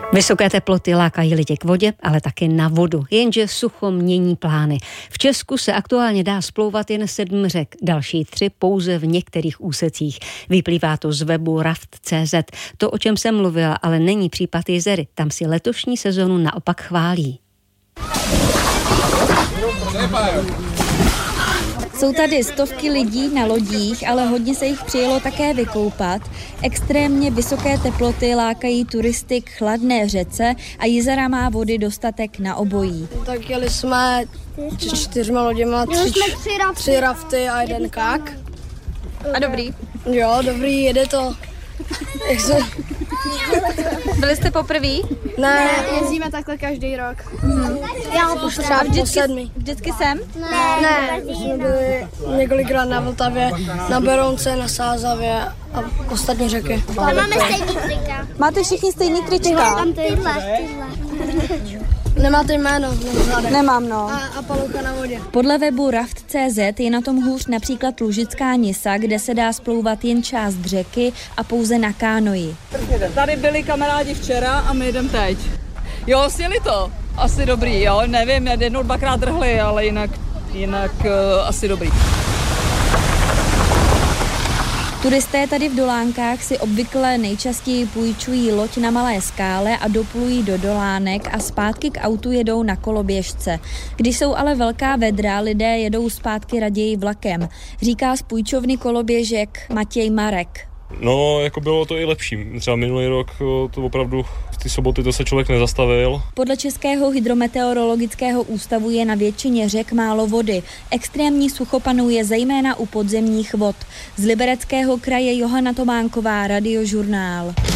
Vysoké teploty lákají lidi k vodě, ale taky na vodu, jenže sucho mění plány. V Česku se aktuálně dá splouvat jen 7 řek, další 3 pouze v některých úsecích. Vyplývá to z webu raft.cz. To, o čem jsem mluvila, ale není případ Jizery. Tam si letošní sezonu naopak chválí. Jsou tady stovky lidí na lodích, ale hodně se jich přijelo také vykoupat. Extrémně vysoké teploty lákají turisty k chladné řece a Jizera má vody dostatek na obojí. Tak jeli jsme 4 loděma, 3 rafty a 1 kák. A dobrý? Jo, dobrý, jede to. Byli jste poprvé? Ne, jezdíme takhle každý rok. Já už třeba po 7. Vždycky sem? Ne, už jsme byli několikrát na Vltavě, na Berounce, na Sázavě a ostatní řeky. A máme stejný trika. Máte všichni stejný trička? Tam tyhle. Nemáte jméno? Nemám, no. A paloucha na vodě. Podle webu raft.cz je na tom hůř například Lužická Nisa, kde se dá splouvat jen část řeky a pouze na kánoji. Tady byli kamarádi včera a my jdem teď. Jo, sjeli to. Asi dobrý, jo, nevím, 1-2krát drhli, ale jinak asi dobrý. Turisté tady v Dolánkách si obvykle nejčastěji půjčují loď na malé skále a doplují do Dolánek a zpátky k autu jedou na koloběžce. Když jsou ale velká vedra, lidé jedou zpátky raději vlakem, říká z půjčovny koloběžek Matěj Marek. No, jako bylo to i lepší. Třeba minulý rok to opravdu v ty soboty to se člověk nezastavil. Podle Českého hydrometeorologického ústavu je na většině řek málo vody. Extrémní sucho panuje zejména u podzemních vod. Z Libereckého kraje Johana Tománková, Radiožurnál.